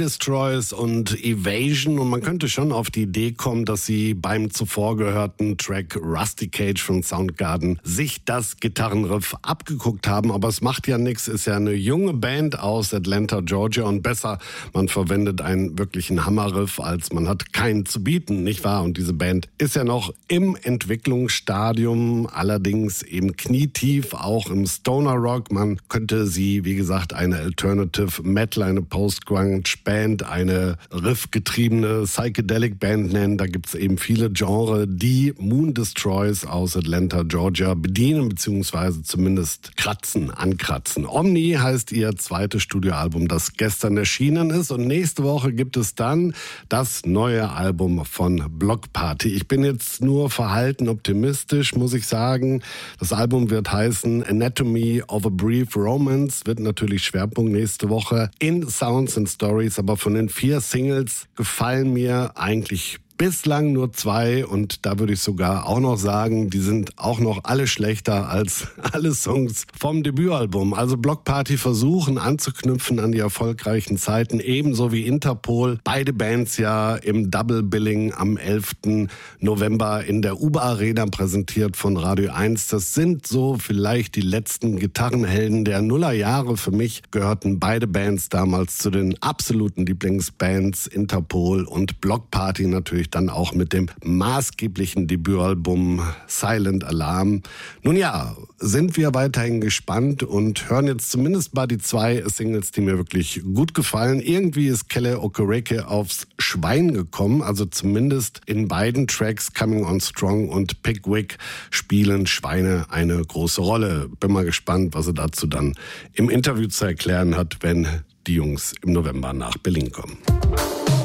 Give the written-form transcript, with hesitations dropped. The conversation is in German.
Destroys und Evasion, und man könnte schon auf die Idee kommen, dass sie beim zuvor gehörten Track Rusty Cage von Soundgarden sich das Gitarrenriff abgeguckt haben, aber es macht ja nichts, ist ja eine junge Band aus Atlanta, Georgia, und besser, man verwendet einen wirklichen Hammerriff, als man hat keinen zu bieten, nicht wahr? Und diese Band ist ja noch im Entwicklungsstadium, allerdings eben knietief, auch im Stoner Rock. Man könnte sie, wie gesagt, eine Alternative Metal, eine Post-Grunge-Band, eine riffgetriebene Psychedelic-Band nennen. Da gibt es eben viele Genres, die Moon Destroys aus Atlanta, Georgia bedienen, beziehungsweise zumindest ankratzen. Omni heißt ihr zweites Studioalbum, das gestern erschienen ist, und nächste Woche gibt es dann das neue Album von Bloc Party. Ich bin jetzt nur verhalten optimistisch, muss ich sagen. Das Album wird heißen Anatomy of a Brief Romance, wird natürlich Schwerpunkt nächste Woche in Sounds and Stories, aber von den 4 Singles gefallen mir eigentlich bislang nur 2, und da würde ich sogar auch noch sagen, die sind auch noch alle schlechter als alle Songs vom Debütalbum. Also Bloc Party versuchen anzuknüpfen an die erfolgreichen Zeiten, ebenso wie Interpol. Beide Bands ja im Double Billing am 11. November in der UBA Arena präsentiert von Radio 1. Das sind so vielleicht die letzten Gitarrenhelden der Nullerjahre. Für mich gehörten beide Bands damals zu den absoluten Lieblingsbands, Interpol und Bloc Party natürlich dann auch mit dem maßgeblichen Debütalbum Silent Alarm. Nun ja, sind wir weiterhin gespannt und hören jetzt zumindest mal die 2 Singles, die mir wirklich gut gefallen. Irgendwie ist Kele Okereke aufs Schwein gekommen, also zumindest in beiden Tracks Coming On Strong und Pickwick spielen Schweine eine große Rolle. Bin mal gespannt, was er dazu dann im Interview zu erklären hat, wenn die Jungs im November nach Berlin kommen.